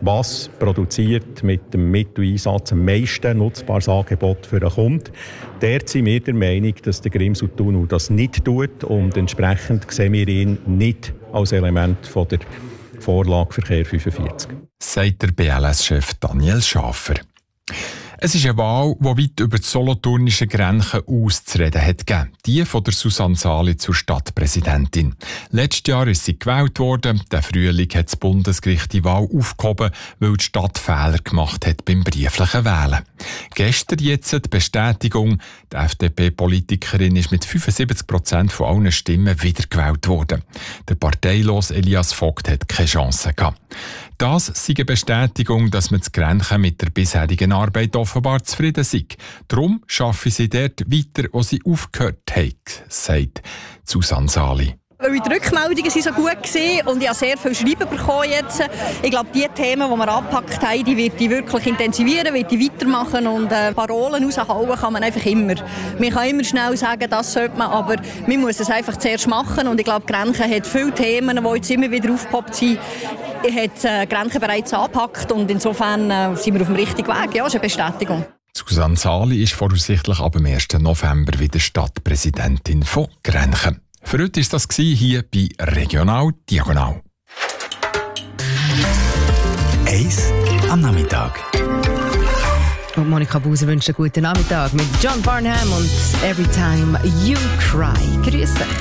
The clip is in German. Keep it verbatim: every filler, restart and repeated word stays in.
was produziert mit dem Mitteleinsatz am meisten nutzbares Angebot für den Kunden. Dort sind wir der Meinung, dass der Grimseltunnel das nicht tut und entsprechend sehen wir ihn nicht als Element von der Vorlage Verkehr fünfundvierzig. Sagt der B L S-Chef Daniel Schafer. Es ist eine Wahl, die weit über die solothurnischen Grenzen auszureden hat gegeben. Die von der Susanne Sali zur Stadtpräsidentin. Letztes Jahr ist sie gewählt worden. Der Frühling hat das Bundesgericht die Wahl aufgehoben, weil die Stadt Fehler gemacht hat beim brieflichen Wählen. Gestern jetzt die Bestätigung. Die F D P-Politikerin ist mit fünfundsiebzig Prozent von allen Stimmen wiedergewählt worden. Der parteilose Elias Vogt hat keine Chance gehabt. Das sei eine Bestätigung, dass man zu Grenchen mit der bisherigen Arbeit offenbar zufrieden sei. Darum schaffe sie dort weiter, wo sie aufgehört hat, sagt Susanne Sali. Weil die Rückmeldungen waren so gut waren und ich habe sehr viel Schreiben bekommen jetzt. Ich glaube, die Themen, die wir angepackt haben, die wird ich wirklich intensivieren, wird ich weitermachen und äh, Parolen raushauen kann man einfach immer. Man kann immer schnell sagen, das sollte man, aber man muss es einfach zuerst machen und ich glaube, Grenchen hat viele Themen, die jetzt immer wieder aufgepoppt sind. Ich habe äh, Grenchen bereits angepackt und insofern äh, sind wir auf dem richtigen Weg. Ja, das ist eine Bestätigung. Susanne Sali ist voraussichtlich ab dem ersten November wieder Stadtpräsidentin von Grenchen. Für heute war das hier bei Regional Diagonal. Eis am Nachmittag. Und Monika Buse wünscht einen guten Nachmittag mit John Barnham und Every Time You Cry. Grüße.